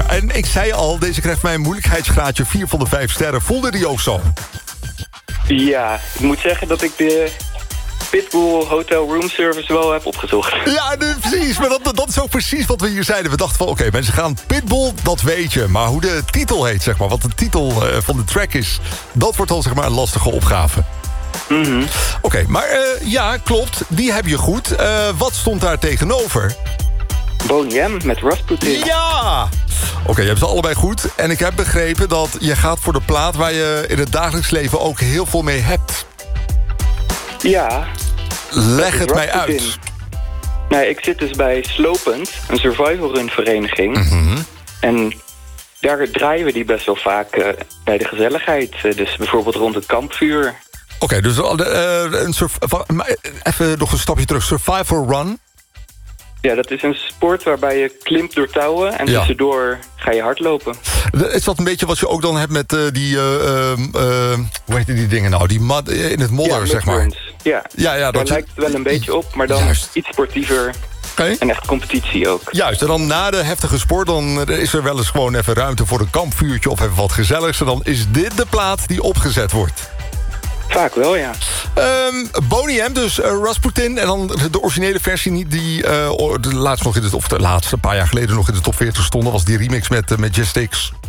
en ik zei al, deze krijgt mij een moeilijkheidsgraadje 4 van de 5 sterren. Voelde die ook zo? Ja, ik moet zeggen dat ik de Pitbull Hotel Room Service wel heb opgezocht. Ja, precies. Maar dat is ook precies wat we hier zeiden. We dachten van, oké, mensen gaan Pitbull, dat weet je. Maar hoe de titel heet, zeg maar, wat de titel van de track is... dat wordt dan, zeg maar, een lastige opgave. Oké, maar ja, klopt. Die heb je goed. Wat stond daar tegenover? Boney M met Rasputin. Ja! Oké, je hebt ze allebei goed. En ik heb begrepen dat je gaat voor de plaat... waar je in het dagelijks leven ook heel veel mee hebt. Ja. Leg het mij uit. Nee, ik zit dus bij Slopend, een survival run vereniging. En daar draaien we die best wel vaak bij de gezelligheid. Dus bijvoorbeeld rond het kampvuur. Oké, dus even nog een stapje terug. Survival run? Ja, dat is een sport waarbij je klimt door touwen... en tussendoor ga je hardlopen. Is dat een beetje wat je ook dan hebt met die... hoe heet die dingen nou? Die in het modder, zeg maar. Ja, daar lijkt het wel een beetje op, maar dan iets sportiever... En echt competitie ook. Juist, en dan na de heftige sport... dan is er wel eens gewoon even ruimte voor een kampvuurtje... of even wat gezelligs. En dan is dit de plaat die opgezet wordt. Vaak wel, ja. Boney M, dus Rasputin. En dan de originele versie niet die een paar jaar geleden nog in de top 40 stond. Dat was die remix met Majestix.